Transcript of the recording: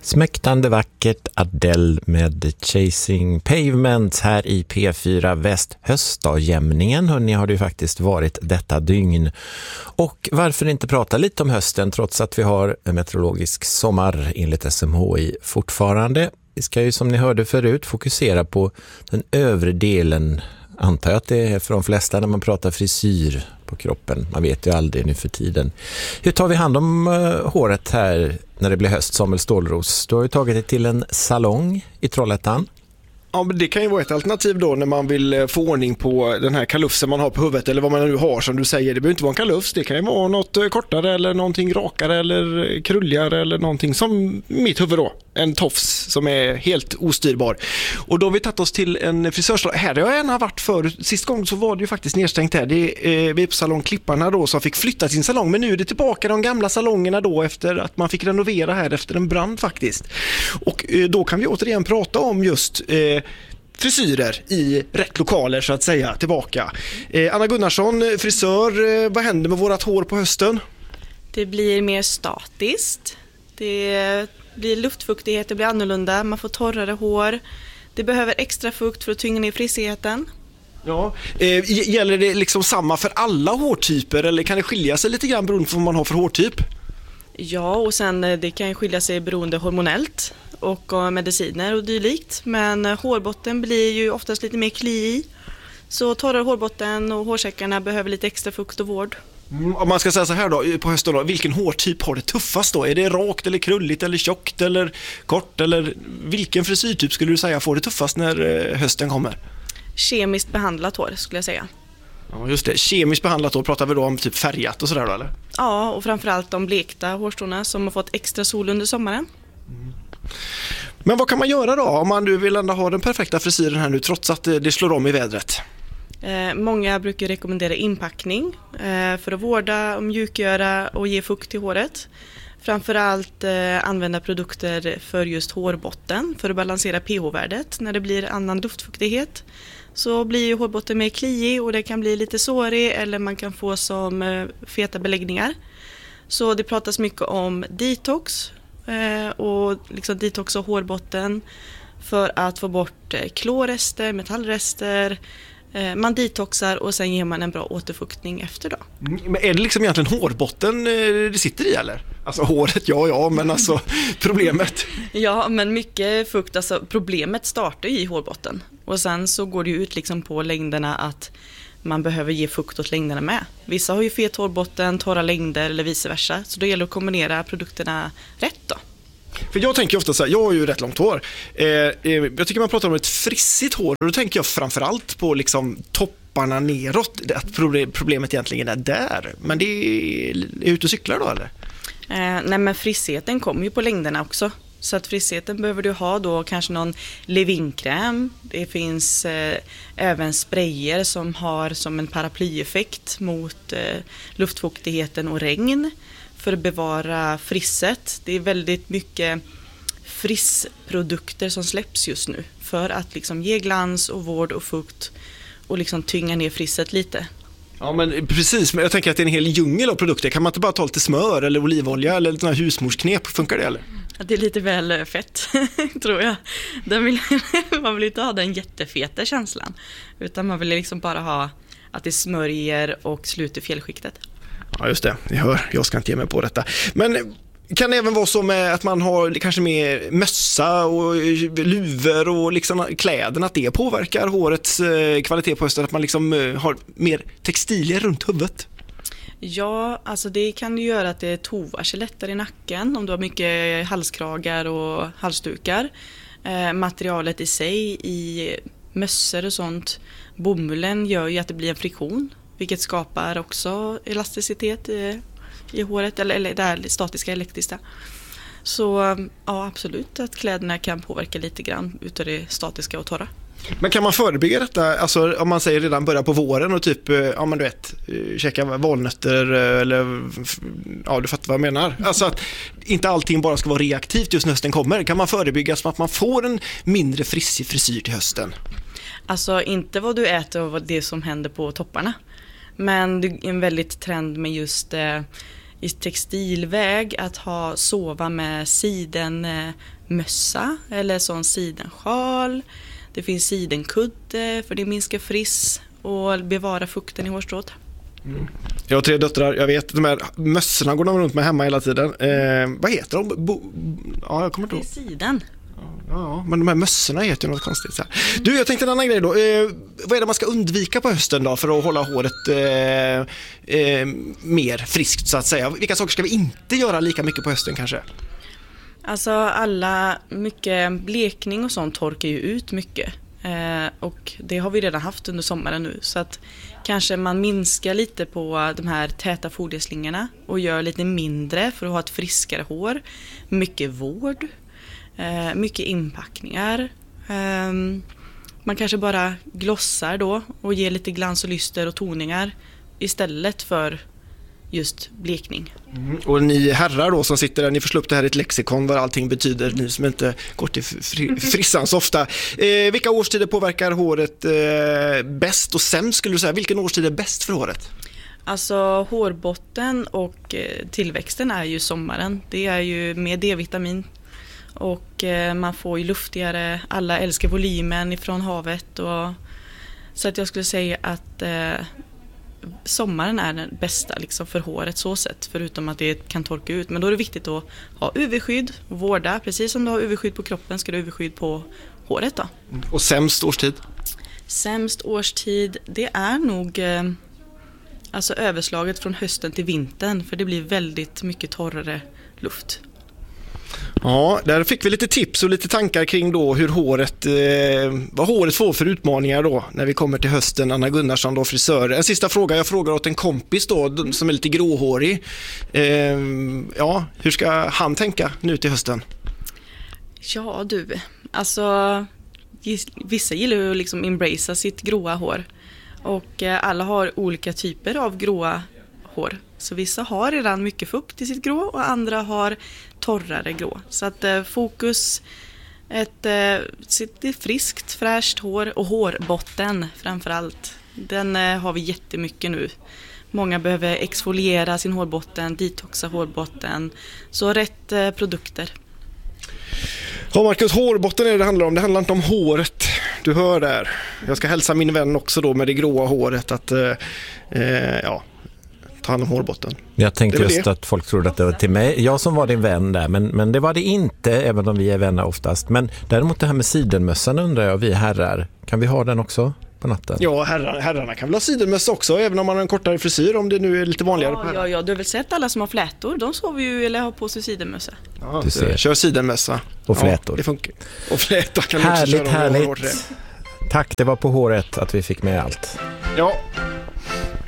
Smäktande vackert, Adele med Chasing Pavement här i P4 Väst. Höstdagjämningen, hörni, har det ju faktiskt varit detta dygn. Och varför inte prata lite om hösten trots att vi har en meteorologisk sommar enligt SMHI fortfarande. Vi ska ju, som ni hörde förut, fokusera på den övre delen. Antar jag att det är för de flesta när man pratar frisyr på kroppen. Man vet ju aldrig nu för tiden. Hur tar vi hand om håret här när det blir höst, Samuel Stålros? Du har ju tagit det till en salong i Trollhättan. Ja, men det kan ju vara ett alternativ då när man vill få ordning på den här kalufsen man har på huvudet eller vad man nu har, som du säger. Det behöver inte vara en kalufs, det kan ju vara något kortare eller någonting rakare eller krulligare eller någonting som mitt huvud då. En tofs som är helt ostyrbar. Och då har vi tagit oss till en frisörsalong. Här har jag gärna varit förut. Sist gång så var det ju faktiskt nedstängt här. Vi är på salong Klipparna då som fick flytta sin salong. Men nu är det tillbaka de gamla salongerna då efter att man fick renovera här efter en brand faktiskt. Och då kan vi återigen prata om just frisyrer i rätt lokaler så att säga tillbaka. Anna Gunnarsson, frisör, vad händer med vårat hår på hösten? Det blir mer statiskt. Det blir luftfuktighet, det blir annorlunda. Man får torrare hår. Det behöver extra fukt för att tynga ner friskheten. Ja, gäller det liksom samma för alla hårtyper eller kan det skilja sig lite grann beroende på vad man har för hårtyp? Ja, och sen det kan skilja sig beroende hormonellt och mediciner och dylikt. Men hårbotten blir ju oftast lite mer kliig. Så torrare hårbotten och hårsäckarna behöver lite extra fukt och vård. Om man ska säga så här då, på hösten då, vilken hårtyp har det tuffast då? Är det rakt eller krulligt eller tjockt eller kort? Eller vilken frisyrtyp skulle du säga får det tuffast när hösten kommer? Kemiskt behandlat hår skulle jag säga. Ja, just det. Kemiskt behandlat hår, pratar vi då om typ färgat och sådär då, eller? Ja, och framförallt de blekta hårstråna som har fått extra sol under sommaren. Men vad kan man göra då om man nu vill ändå ha den perfekta frisyren här nu trots att det slår om i vädret? Många brukar rekommendera inpackning för att vårda och mjukgöra och ge fukt till håret. Framförallt använda produkter för just hårbotten för att balansera pH-värdet. När det blir annan luftfuktighet så blir ju hårbotten mer kliig och det kan bli lite sårig eller man kan få som feta beläggningar. Så det pratas mycket om detox och liksom detoxa hårbotten för att få bort klorrester, metallrester. Man detoxar och sen ger man en bra återfuktning efter då. Men är det liksom egentligen hårbotten det sitter i eller? Alltså håret, ja, men alltså problemet. Ja, men mycket fukt, alltså problemet startar i hårbotten. Och sen så går det ju ut liksom på längderna att man behöver ge fukt åt längderna med. Vissa har ju fet hårbotten, torra längder eller vice versa. Så då gäller det att kombinera produkterna rätt då. För jag tänker ofta så här, jag har ju rätt långt hår. Jag tycker man pratar om ett frissigt hår och då tänker jag framförallt på liksom topparna neråt. Att problemet egentligen är där. Men det är ute och cyklar då eller? Nej, men frissheten kommer ju på längderna också. Så att frissheten behöver du ha då kanske någon levinkräm. Det finns även sprayer som har som en paraplyeffekt mot luftfuktigheten och regn. För att bevara frisset. Det är väldigt mycket frissprodukter som släpps just nu. För att liksom ge glans och vård och fukt. Och liksom tynga ner frisset lite. Ja men precis, men jag tänker att det är en hel djungel av produkter. Kan man inte bara ta lite smör eller olivolja eller lite husmorsknep? Funkar det eller? Det är lite väl fett, tror jag. Man vill inte ha den jättefeta känslan. Utan man vill liksom bara ha att det smörjer och sluter fjällskiktet. Ja just det, jag ska inte ge mig på detta. Men kan det även vara så med att man har kanske mer mössa och luvor och liksom kläderna, att det påverkar hårets kvalitet på hösten, att man liksom har mer textilier runt huvudet? Ja, alltså det kan ju göra att det tovar sig lättare i nacken om du har mycket halskragar och halsdukar. Materialet i sig i mössor och sånt, bomullen gör ju att det blir en friktion. Vilket skapar också elasticitet i håret, eller det här statiska elektriska. Så ja, absolut att kläderna kan påverka lite grann utav det statiska och torra. Men kan man förebygga detta? Alltså om man säger redan börja på våren och typ, ja men du vet, käka valnötter eller, ja du fattar vad jag menar. Alltså att inte allting bara ska vara reaktivt just när hösten kommer. Kan man förebygga så att man får en mindre frissig frisyr till hösten? Alltså inte vad du äter och det som händer på topparna. Men det är en väldigt trend med just i textilväg att sova med sidenmössa eller sån sidensjal. Det finns sidenkudde för det minskar friss och bevara fukten i hårstrået. Jag har 3 döttrar, jag vet, de här mössorna går de runt med hemma hela tiden. Vad heter de? Ja, jag kommer inte ihåg. Det är siden. Ja, men de här mössorna heter ju något konstigt. Så här. Du, jag tänkte en annan grej då. Vad är det man ska undvika på hösten då för att hålla håret mer friskt så att säga? Vilka saker ska vi inte göra lika mycket på hösten kanske? Alltså mycket blekning och sånt torkar ju ut mycket. Och det har vi redan haft under sommaren nu. Så att kanske man minskar lite på de här täta folieslingorna och gör lite mindre för att ha ett friskare hår. Mycket vård. Mycket inpackningar. Man kanske bara glossar då och ger lite glans och lyster och toningar istället för just blekning. Och ni herrar då som sitter där, ni får slå upp det här i ett lexikon vad allting betyder, ni som inte går till frissan så ofta. Vilka årstider påverkar håret bäst och sämst skulle du säga? Vilken årstid är bäst för håret? Alltså hårbotten och tillväxten är ju sommaren. Det är ju med D-vitamin. Och man får ju luftigare, alla älskar volymen ifrån havet. Så att jag skulle säga att sommaren är den bästa liksom, för håret så sätt. Förutom att det kan torka ut. Men då är det viktigt att ha UV-skydd och vårda. Precis som du har UV-skydd på kroppen ska du ha UV-skydd på håret då. Och sämst årstid? Sämst årstid, det är nog alltså överslaget från hösten till vintern. För det blir väldigt mycket torrare luft. Ja, där fick vi lite tips och lite tankar kring då hur vad håret får för utmaningar då när vi kommer till hösten. Anna Gunnarsson då, frisör. En sista fråga, jag frågar åt en kompis då som är lite gråhårig. Ja, hur ska han tänka nu till hösten? Ja du, alltså vissa gillar ju liksom embracea sitt gråa hår. Och alla har olika typer av gråa hår. Så vissa har redan mycket fukt i sitt grå och andra har torrare grå. Så att fokus ett friskt, fräscht hår och hårbotten framförallt. Den har vi jättemycket nu. Många behöver exfoliera sin hårbotten, detoxa hårbotten. Så rätt produkter. Ja, Marcus, hårbotten är det handlar om. Det handlar inte om håret. Du hör där. Jag ska hälsa min vän också då med det gråa håret att ta hand om hårbotten. Jag tänkte just att folk trodde att det var till mig. Jag som var din vän där, men det var det inte, även om vi är vänner oftast. Men däremot det här med sidenmössan undrar jag, vi herrar, kan vi ha den också på natten? Ja, herrarna kan väl ha sidenmössa också, även om man har en kortare frisyr, om det nu är lite vanligare. Ja, du har väl sett alla som har flätor, de sover ju eller har på sig sidenmössa. Ja, du ser. Kör sidenmössa. Och flätor. Ja, det funkar. Och flätor kan härligt, också köra. Härligt. Tack, det var på håret att vi fick med allt. Ja,